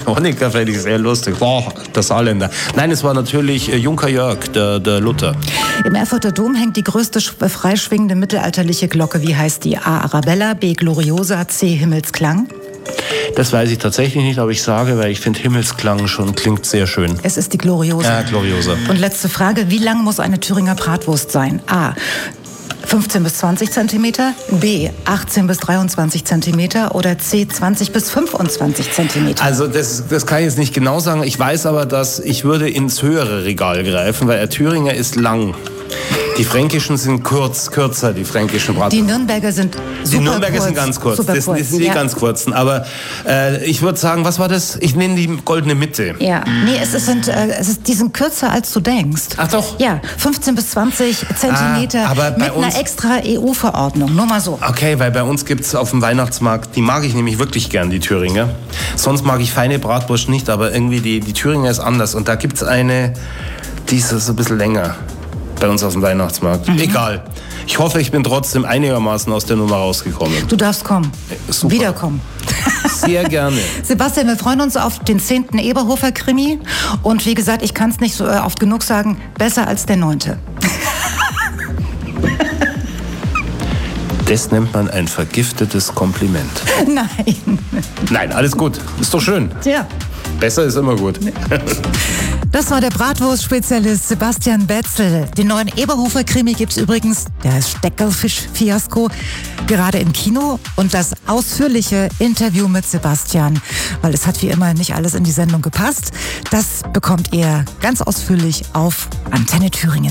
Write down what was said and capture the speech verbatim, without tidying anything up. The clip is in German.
Honecker fände ich sehr lustig. Boah, der Saarländer. Nein, es war natürlich Junker Jörg, der, der Luther. Im Erfurter Dom hängt die größte freischwingende mittelalterliche Glocke. Wie heißt die? A. Arabella, B. Gloriosa, C. Himmelsklang? Das weiß ich tatsächlich nicht, aber ich sage, weil ich finde Himmelsklang schon klingt sehr schön. Es ist die Gloriosa. Ja, Gloriosa. Und letzte Frage, wie lang muss eine Thüringer Bratwurst sein? A. fünfzehn bis zwanzig Zentimeter, B. achtzehn bis dreiundzwanzig Zentimeter oder C. zwanzig bis fünfundzwanzig Zentimeter? Also das, das kann ich jetzt nicht genau sagen. Ich weiß aber, dass ich würde ins höhere Regal greifen, weil der Thüringer ist lang. Die fränkischen sind kurz, kürzer, die fränkischen Bratwurst. Die Nürnberger sind super Die Nürnberger kurz. sind ganz kurz, Super das, kurz. das sind die ja. ganz kurzen. Aber äh, ich würde sagen, was war das? Ich nenne die goldene Mitte. Ja, nee, es, ist, sind, äh, es ist, die sind kürzer, als du denkst. Ach doch? Ja, fünfzehn bis zwanzig Zentimeter Ah, aber bei mit uns- einer extra E U-Verordnung, nur mal so. Okay, weil bei uns gibt es auf dem Weihnachtsmarkt, die mag ich nämlich wirklich gern, die Thüringer. Sonst mag ich feine Bratwurst nicht, aber irgendwie die, die Thüringer ist anders. Und da gibt es eine, die ist so ein bisschen länger bei uns auf dem Weihnachtsmarkt. Mhm. Egal. Ich hoffe, ich bin trotzdem einigermaßen aus der Nummer rausgekommen. Du darfst kommen. Super. Wiederkommen. Sehr gerne. Sebastian, wir freuen uns auf den zehnten Eberhofer-Krimi. Und wie gesagt, ich kann es nicht so äh, oft genug sagen, besser als der neunte. Das nennt man ein vergiftetes Kompliment. Nein. Nein, alles gut. Ist doch schön. Tja. Besser ist immer gut. Das war der Bratwurst-Spezialist Sebastian Betzel. Den neuen Eberhofer-Krimi gibt's übrigens, der heißt Steckerfisch-Fiasko, gerade im Kino. Und das ausführliche Interview mit Sebastian, weil es hat wie immer nicht alles in die Sendung gepasst, das bekommt ihr ganz ausführlich auf Antenne Thüringen.